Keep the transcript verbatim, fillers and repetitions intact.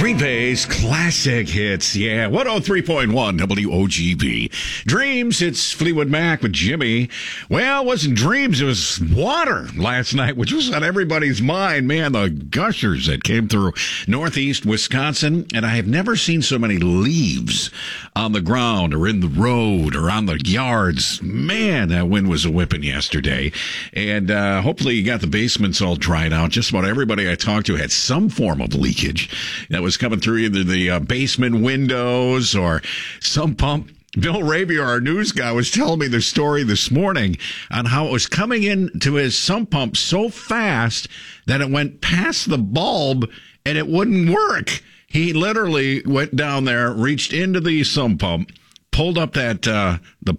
Green Bay's classic hits, yeah. one oh three point one W O G B. Dreams, it's Fleetwood Mac with Jimmy. Well, it wasn't dreams, it was water last night, which was on everybody's mind. Man, the gushers that came through northeast Wisconsin, and I have never seen so many leaves on the ground or in the road or on the yards. Man, that wind was a whipping yesterday. And uh, hopefully you got the basements all dried out. Just about everybody I talked to had some form of leakage that was coming through either the uh, basement windows or some pump. Bill Rabier, our news guy, was telling me the story this morning on how it was coming into his sump pump so fast that it went past the bulb and it wouldn't work. He literally went down there, reached into the sump pump, pulled up that uh, the